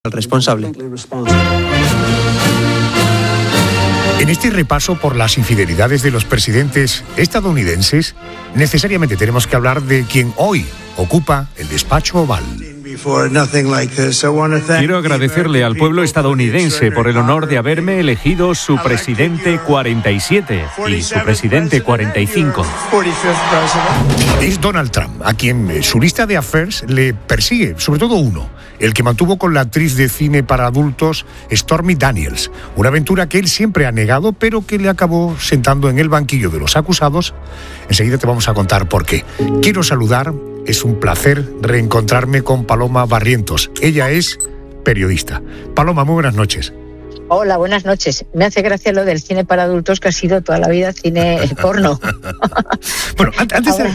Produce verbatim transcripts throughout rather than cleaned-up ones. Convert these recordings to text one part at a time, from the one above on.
al responsable. En este repaso por las infidelidades de los presidentes estadounidenses, necesariamente tenemos que hablar de quien hoy ocupa el despacho oval. Quiero agradecerle al pueblo estadounidense por el honor de haberme elegido su presidente cuarenta y siete y su presidente cuarenta y cinco. Es Donald Trump, a quien su lista de affairs le persigue, sobre todo uno, el que mantuvo con la actriz de cine para adultos Stormy Daniels, una aventura que él siempre ha negado, pero que le acabó sentando en el banquillo de los acusados. Enseguida te vamos a contar por qué. Quiero saludar, es un placer reencontrarme con Paloma Barrientos. Ella es periodista. Paloma, muy buenas noches. Hola, buenas noches. Me hace gracia lo del cine para adultos, que ha sido toda la vida cine porno. Bueno, antes de...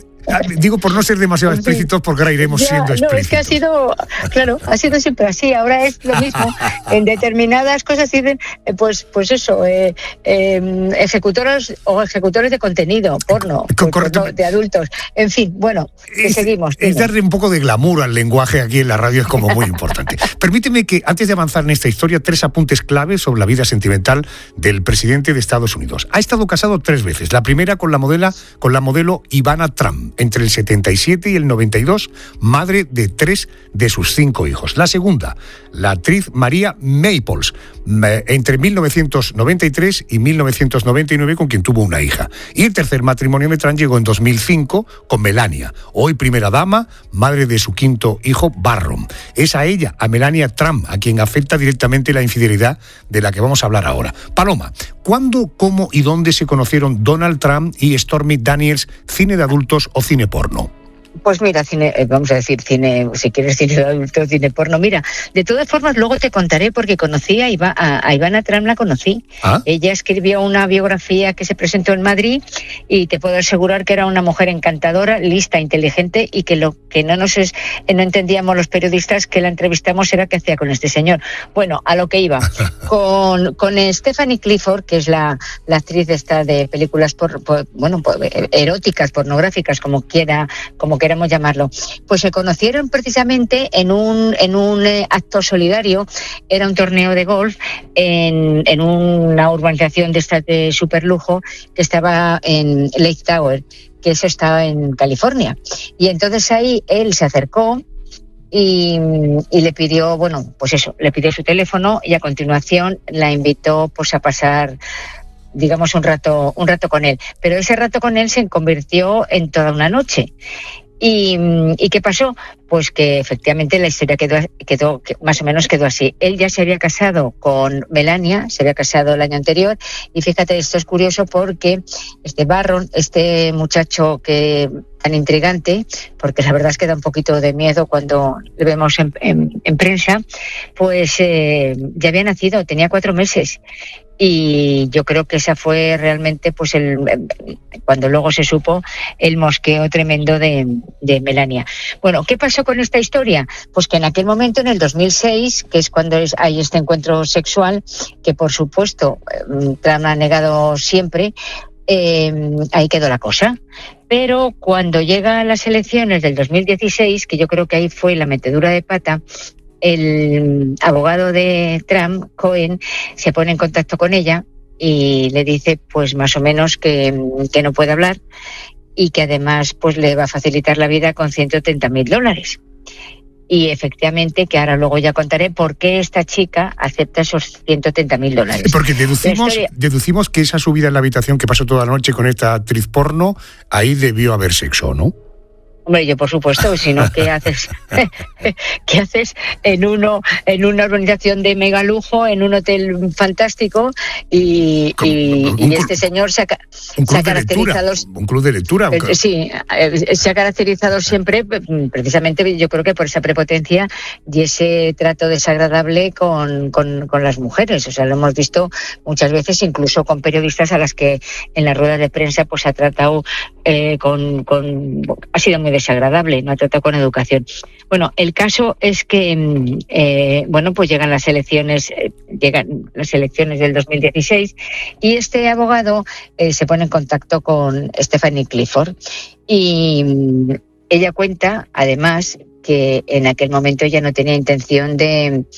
Digo por no ser demasiado explícitos, porque ahora iremos ya, siendo explícitos. No, es que ha sido, claro, ha sido siempre así. Ahora es lo mismo. En determinadas cosas dicen, pues, pues eso, eh, eh, ejecutores o ejecutores de contenido porno, pues, de adultos. En fin, bueno, que es, seguimos. Es darle un poco de glamour al lenguaje aquí en la radio, es como muy importante. Permíteme que, antes de avanzar en esta historia, tres apuntes claves sobre la vida sentimental del presidente de Estados Unidos. Ha estado casado tres veces. La primera con la modela, con la modelo Ivana Trump, entre el setenta y siete y el noventa y dos, madre de tres de sus cinco hijos. La segunda, la actriz Maria Maples, entre mil novecientos noventa y tres y mil novecientos noventa y nueve, con quien tuvo una hija. Y el tercer matrimonio de Trump llegó en dos mil cinco con Melania, hoy primera dama, madre de su quinto hijo, Barron. Es a ella, a Melania Trump, a quien afecta directamente la infidelidad de la que vamos a hablar ahora. Paloma, ¿cuándo, cómo y dónde se conocieron Donald Trump y Stormy Daniels, cine de adultos o cine porno? Pues mira, cine, vamos a decir cine, si quieres cine de adulto, cine porno. Mira, de todas formas luego te contaré, porque conocí a, Iva, a, a Ivana Trump, la conocí. ¿Ah? Ella escribió una biografía que se presentó en Madrid y te puedo asegurar que era una mujer encantadora, lista, inteligente, y que lo que no nos es, no entendíamos los periodistas que la entrevistamos era qué hacía con este señor. Bueno, a lo que iba. Con, con Stephanie Clifford, que es la, la actriz esta de películas por, por, bueno, por, eróticas, pornográficas, como quiera, como queremos llamarlo, pues se conocieron precisamente en un en un eh, acto solidario. Era un torneo de golf en, en una urbanización de estas de superlujo que estaba en Lake Tower, que eso estaba en California. Y entonces ahí él se acercó y, y le pidió, bueno, pues eso, le pidió su teléfono y a continuación la invitó pues a pasar, digamos, un rato un rato con él. Pero ese rato con él se convirtió en toda una noche. ¿Y, ¿Y qué pasó? Pues que efectivamente la historia quedó, quedó, más o menos quedó así. Él ya se había casado con Melania, se había casado el año anterior, y fíjate, esto es curioso porque este Barron, este muchacho que tan intrigante, porque la verdad es que da un poquito de miedo cuando le vemos en, en, en prensa, pues eh, ya había nacido, tenía cuatro meses. Y yo creo que esa fue realmente, pues el cuando luego se supo, el mosqueo tremendo de, de Melania. Bueno, ¿qué pasó con esta historia? Pues que en aquel momento, en el dos mil seis, que es cuando es, hay este encuentro sexual, que por supuesto Trump ha negado siempre, eh, ahí quedó la cosa. Pero cuando llegan las elecciones del dos mil dieciséis, que yo creo que ahí fue la metedura de pata, el abogado de Trump, Cohen, se pone en contacto con ella y le dice pues más o menos que, que no puede hablar y que además pues le va a facilitar la vida con ciento treinta mil dólares. Y efectivamente, que ahora luego ya contaré por qué esta chica acepta esos ciento treinta mil dólares. Porque deducimos, historia... deducimos que esa subida en la habitación que pasó toda la noche con esta actriz porno, ahí debió haber sexo, ¿no? Hombre, yo por supuesto, si no, ¿qué haces? ¿Qué haces en uno, en una organización de mega lujo, en un hotel fantástico y, y, un, y este señor se ha, se ha caracterizado... Un club de lectura. Un... Sí, se ha caracterizado siempre, precisamente yo creo que por esa prepotencia y ese trato desagradable con, con, con las mujeres. O sea, lo hemos visto muchas veces, incluso con periodistas a las que en las ruedas de prensa pues ha tratado eh, con, con... ha sido muy desagradable, no ha tratado con educación. Bueno, el caso es que, eh, bueno, pues llegan las elecciones, eh, llegan las elecciones del dos mil dieciséis y este abogado eh, se pone en contacto con Stephanie Clifford y ella cuenta, además, que en aquel momento ella no tenía intención de,